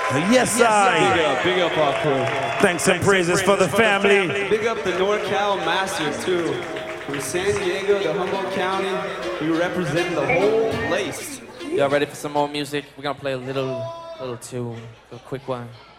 Yes, I. Big up our crew. Thanks and praises for the family. Big up the NorCal Masters too. From San Diego to Humboldt County, we represent the whole place. Y'all ready for some more music? We're gonna play a little tune, a quick one.